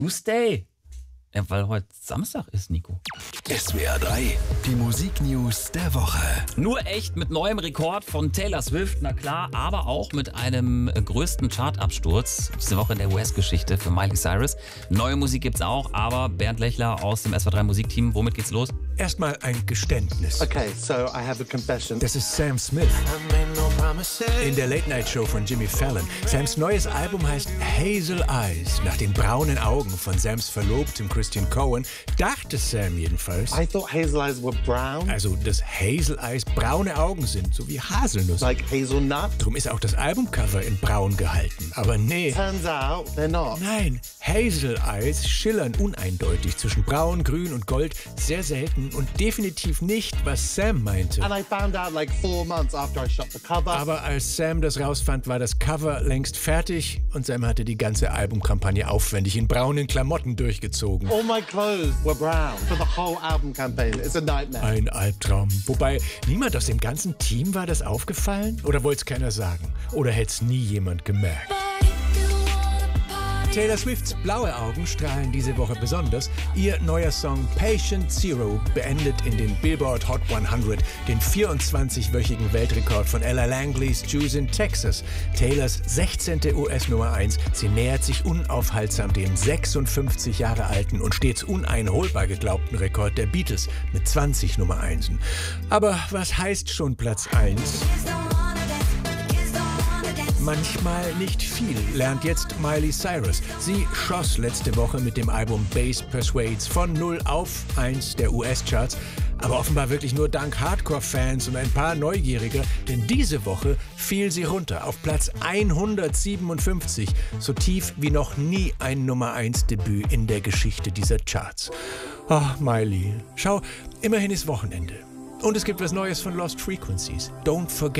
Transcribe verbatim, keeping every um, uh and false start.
Tuesday. Ja, weil heute Samstag ist, Nico. S W R drei, die Musiknews der Woche. Nur echt mit neuem Rekord von Taylor Swift, na klar, aber auch mit einem größten Chartabsturz diese Woche in der U S-Geschichte für Miley Cyrus. Neue Musik gibt's auch, aber Bernd Lechler aus dem S W R drei Musikteam, womit geht's los? Erstmal ein Geständnis. Okay, so I have a confession. Das ist Sam Smith in der Late-Night-Show von Jimmy Fallon. Sams neues Album heißt Hazel Eyes, nach den braunen Augen von Sams Verlobtem Christian Cohen. Dachte Sam jedenfalls. I thought hazel eyes were brown. Also, dass Hazel Eyes braune Augen sind, so wie Haselnuss. Like hazelnut. Drum ist auch das Albumcover in braun gehalten. Aber nee. Turns out they're not. Nein, Hazel Eyes schillern uneindeutig zwischen braun, grün und gold. Sehr selten und definitiv nicht, was Sam meinte. And I found out like four months after I shot the cover. Aber als Sam das rausfand, war das Cover längst fertig und Sam hatte die ganze Albumkampagne aufwendig in braunen Klamotten durchgezogen. All my clothes were brown for the whole album campaign. It's a nightmare. Ein Albtraum. Wobei, niemand aus dem ganzen Team war das aufgefallen? Oder wollte es keiner sagen? Oder hätte es nie jemand gemerkt? Taylor Swifts blaue Augen strahlen diese Woche besonders. Ihr neuer Song Patient Zero beendet in den Billboard Hot hundert den vierundzwanzigwöchigen Weltrekord von Ella Langleys Juice in Texas. Taylors sechzehnte U S-Nummer eins. Sie nähert sich unaufhaltsam dem sechsundfünfzig Jahre alten und stets uneinholbar geglaubten Rekord der Beatles mit zwanzig Nummer Einsen. Aber was heißt schon Platz eins? Manchmal nicht viel, lernt jetzt Miley Cyrus. Sie schoss letzte Woche mit dem Album Bass Persuades von null auf eins der U S-Charts. Aber offenbar wirklich nur dank Hardcore-Fans und ein paar Neugieriger, denn diese Woche fiel sie runter auf Platz hundertsiebenundfünfzig, so tief wie noch nie ein Nummer eins Debüt in der Geschichte dieser Charts. Ach, Miley, schau, immerhin ist Wochenende. Und es gibt was Neues von Lost Frequencies. Don't forget.